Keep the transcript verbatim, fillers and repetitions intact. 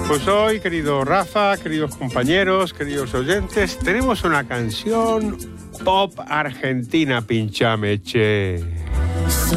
Pues hoy, querido Rafa, queridos compañeros, queridos oyentes, tenemos una canción pop argentina, pinchame, che.